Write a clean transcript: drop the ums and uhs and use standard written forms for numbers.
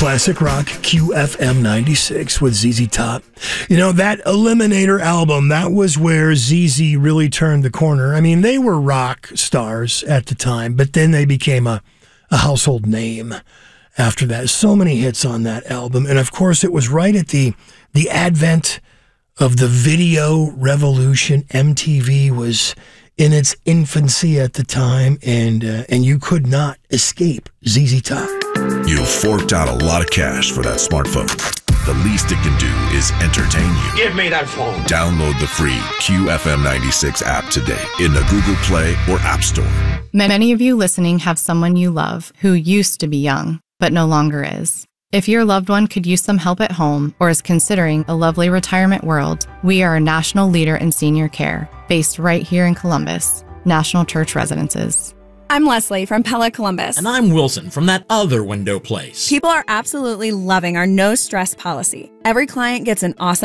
Classic rock, QFM 96 with ZZ Top. You know, that Eliminator album, that was where ZZ really turned the corner. I mean, they were rock stars at the time, but then they became a household name after that. So many hits on that album. And of course, it was right at the advent of the video revolution. MTV was in its infancy at the time, and you could not escape ZZ Top. You forked out a lot of cash for that smartphone. The least it can do is entertain you. Give me that phone. Download the free QFM 96 app today in the Google Play or App Store. Many of you listening have someone you love who used to be young, but no longer is. If your loved one could use some help at home or is considering a lovely retirement world, we are a national leader in senior care, based right here in Columbus, National Church Residences. I'm Leslie from Pella Columbus. And I'm Wilson from that other window place. People are absolutely loving our no stress policy. Every client gets an awesome